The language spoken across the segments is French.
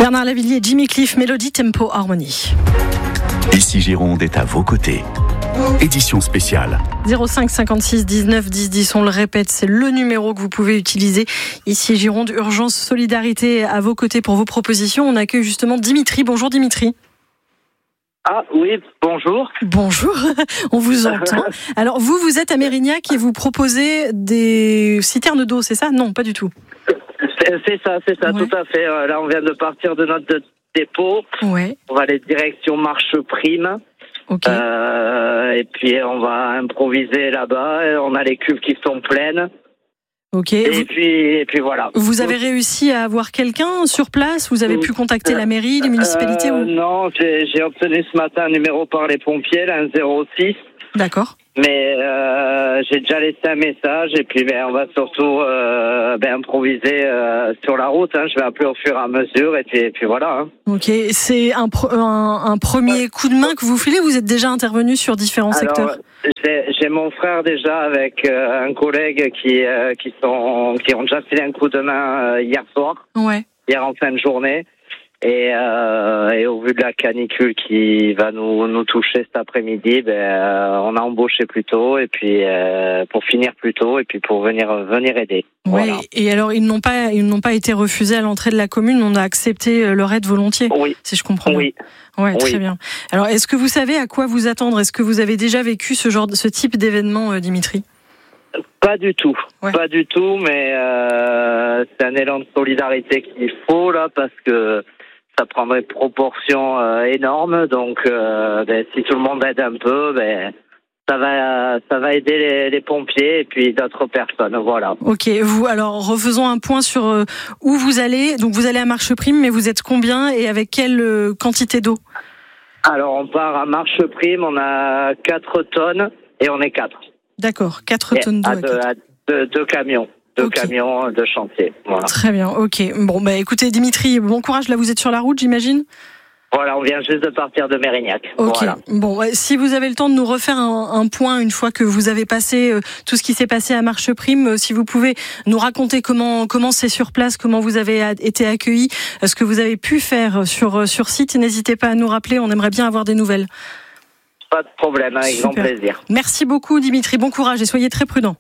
Bernard Lavilliers, Jimmy Cliff, Mélodie, Tempo, Harmonie. Ici Gironde est à vos côtés. Édition spéciale. 05 56 19 10 10, on le répète, c'est le numéro que vous pouvez utiliser. Ici Gironde, Urgence Solidarité à vos côtés pour vos propositions. On accueille justement Dimitri. Bonjour Dimitri. Ah oui, bonjour. Bonjour, on vous entend. Alors vous êtes à Mérignac et vous proposez des citernes d'eau, c'est ça ? Non, pas du tout. C'est ça, Ouais. tout à fait. Là, on vient de partir de notre dépôt. Ouais, On va aller direction Marche Prime. ok. Et puis, on va improviser là-bas. On a les cuves qui sont pleines. Ok. Et puis voilà. Vous avez réussi à avoir quelqu'un sur place ? Vous avez pu contacter la mairie, les municipalités ou... Non, j'ai obtenu ce matin un numéro par les pompiers, là, un 06. D'accord. Mais j'ai déjà laissé un message et puis on va surtout improviser sur la route. Je vais appeler au fur et à mesure et puis voilà. Ok, c'est un premier coup de main que vous filez. Vous êtes déjà intervenu sur différents secteurs. J'ai mon frère déjà avec un collègue qui ont déjà filé un coup de main hier soir, Ouais. hier en fin de journée. Et au vu de la canicule qui va nous toucher cet après-midi, on a embauché plus tôt et puis pour finir plus tôt et puis pour venir aider. Ouais. Voilà. Et alors ils n'ont pas été refusés à l'entrée de la commune. On a accepté leur aide volontiers. Oui. Si je comprends bien. Oui. Ouais, très Oui. bien. Alors est-ce que vous savez à quoi vous attendre ? Est-ce que vous avez déjà vécu ce type d'événement, Dimitri ? Pas du tout. Ouais. Pas du tout, mais c'est un élan de solidarité qu'il faut là parce que ça prendrait une proportion énorme. Donc si tout le monde aide un peu, ça va aider les pompiers et puis d'autres personnes. Voilà. Ok, alors refaisons un point sur où vous allez. Donc vous allez à Marche Prime, mais vous êtes combien et avec quelle quantité d'eau ? Alors on part à Marche Prime, on a 4 tonnes et on est 4. D'accord, 4 tonnes d'eau. Deux camions. Deux Ok. camions de chantier. Voilà. Très bien, ok. Bon, écoutez Dimitri, bon courage, là vous êtes sur la route j'imagine ? Voilà, on vient juste de partir de Mérignac. Ok, Voilà. bon, si vous avez le temps de nous refaire un point une fois que vous avez passé tout ce qui s'est passé à Marche Prime, si vous pouvez nous raconter comment c'est sur place, comment vous avez été accueillis, ce que vous avez pu faire sur site, n'hésitez pas à nous rappeler, on aimerait bien avoir des nouvelles. Pas de problème, avec Super. grand plaisir. Merci beaucoup Dimitri, bon courage et soyez très prudents.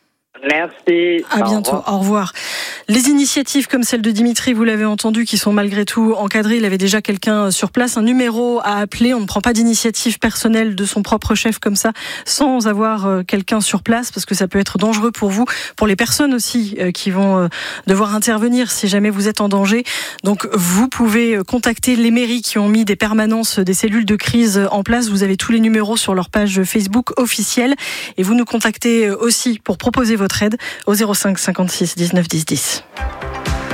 Merci. À bientôt, au revoir. Les initiatives comme celle de Dimitri, vous l'avez entendu, qui sont malgré tout encadrées. Il avait déjà quelqu'un sur place, un numéro à appeler. On ne prend pas d'initiative personnelle de son propre chef comme ça, sans avoir quelqu'un sur place, parce que ça peut être dangereux pour vous, pour les personnes aussi qui vont devoir intervenir si jamais vous êtes en danger. Donc vous pouvez contacter les mairies qui ont mis des permanences, des cellules de crise en place. Vous avez tous les numéros sur leur page Facebook officielle. Et vous nous contactez aussi pour proposer votre aide au 05 56 19 10 10.